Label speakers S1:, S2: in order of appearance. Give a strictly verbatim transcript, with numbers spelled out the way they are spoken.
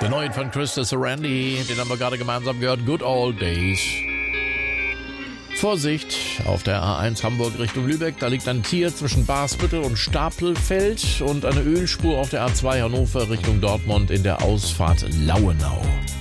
S1: Der neue von Crystal Sarandon, den haben wir gerade gemeinsam gehört, Good Old Days. Vorsicht, auf der A eins Hamburg Richtung Lübeck, da liegt ein Tier zwischen Basbüttel und Stapelfeld und eine Ölspur auf der A zwei Hannover Richtung Dortmund in der Ausfahrt Lauenau.